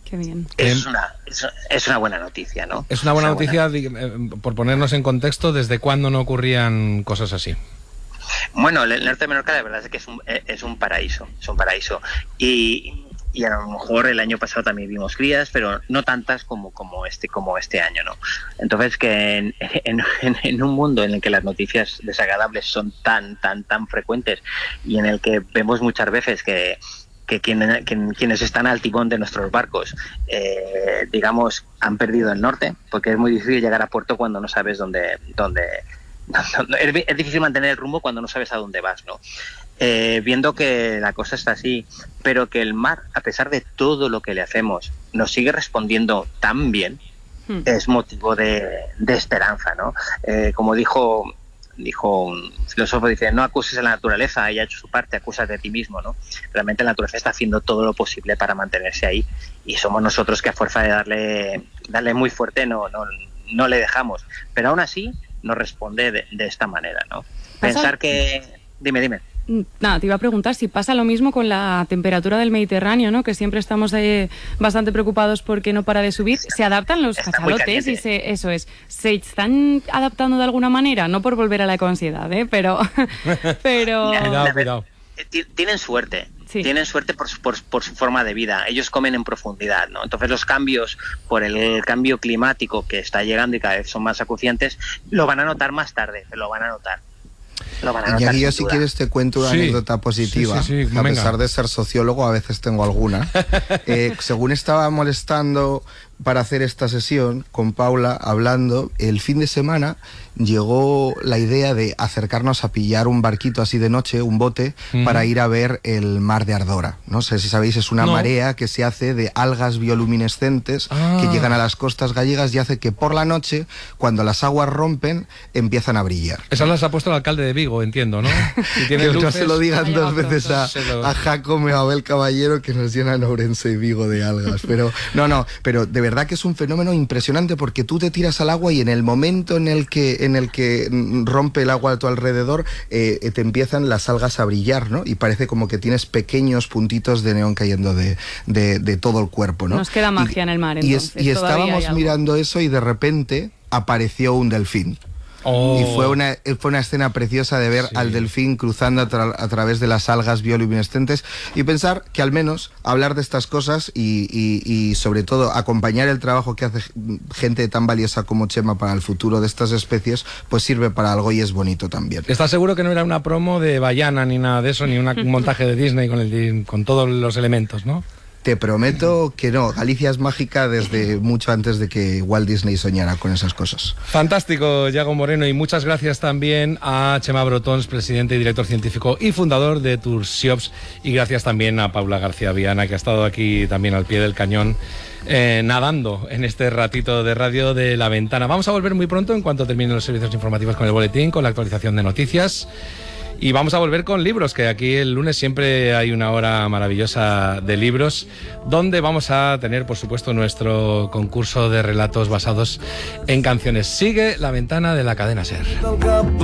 Qué bien. Es una buena noticia, ¿no? Es una buena noticia, por ponernos en contexto, ¿desde cuándo no ocurrían cosas así? Bueno, el norte de Menorca la verdad es que es un paraíso, y a lo mejor el año pasado también vimos crías, pero no tantas como este año, ¿no? Entonces que en un mundo en el que las noticias desagradables son tan frecuentes y en el que vemos muchas veces que quienes están al timón de nuestros barcos, digamos, han perdido el norte, porque es muy difícil llegar a puerto cuando no sabes dónde es difícil mantener el rumbo cuando no sabes a dónde vas, ¿no? Viendo que la cosa está así, pero que el mar, a pesar de todo lo que le hacemos, nos sigue respondiendo tan bien, es motivo de esperanza, ¿no? Como dijo un filósofo, dice, no acuses a la naturaleza, ella ha hecho su parte, acúsate a ti mismo, ¿no? Realmente la naturaleza está haciendo todo lo posible para mantenerse ahí, y somos nosotros que a fuerza de darle muy fuerte no le dejamos, pero aún así nos responde de esta manera, ¿no? Pensar que... Dime. Nada, te iba a preguntar si pasa lo mismo con la temperatura del Mediterráneo, ¿no? Que siempre estamos bastante preocupados porque no para de subir. ¿Se adaptan los cachalotes? Y ¿se están adaptando de alguna manera? No por volver a la ecoansiedad, pero... Cuidado. Tienen suerte. Sí. Tienen suerte por su forma de vida. Ellos comen en profundidad, ¿no? Entonces los cambios por el cambio climático que está llegando y cada vez son más acuciantes, lo van a notar más tarde, pero lo van a notar. Y aquí yo, si quieres, te cuento una anécdota positiva. Sí, a pesar de ser sociólogo, a veces tengo alguna. Según estaba molestando para hacer esta sesión con Paula, hablando, el fin de semana llegó la idea de acercarnos a pillar un barquito así de noche, un bote, para ir a ver el mar de Ardora. No sé si sabéis, es una marea que se hace de algas bioluminescentes que llegan a las costas gallegas y hace que por la noche, cuando las aguas rompen, empiezan a brillar. Esas las ha puesto el alcalde de Vigo, entiendo, ¿no? Si que luces, no se lo digan dos veces a Jacome o a Abel Caballero, que nos llenan Ourense y Vigo de algas. Pero pero de verdad que es un fenómeno impresionante, porque tú te tiras al agua y en el momento en el que rompe el agua a tu alrededor, te empiezan las algas a brillar, ¿no? Y parece como que tienes pequeños puntitos de neón cayendo de todo el cuerpo, ¿no? Nos queda magia en el mar, entonces. Y estábamos mirando eso y de repente apareció un delfín. Y fue una escena preciosa de ver al delfín cruzando a través de las algas bioluminescentes, y pensar que al menos hablar de estas cosas y sobre todo acompañar el trabajo que hace gente tan valiosa como Chema para el futuro de estas especies, pues sirve para algo y es bonito también. ¿Estás seguro que no era una promo de Bayana ni nada de eso, ni un montaje de Disney con todos los elementos, ¿no? Te prometo que no. Galicia es mágica desde mucho antes de que Walt Disney soñara con esas cosas. Fantástico, Yago Moreno, y muchas gracias también a Chema Brotons, presidente y director científico y fundador de Toursiops, y gracias también a Paula García Viana, que ha estado aquí también al pie del cañón, nadando en este ratito de radio de La Ventana. Vamos a volver muy pronto, en cuanto terminen los servicios informativos, con el boletín, con la actualización de noticias. Y vamos a volver con libros, que aquí el lunes siempre hay una hora maravillosa de libros, donde vamos a tener, por supuesto, nuestro concurso de relatos basados en canciones. Sigue La Ventana de la cadena SER.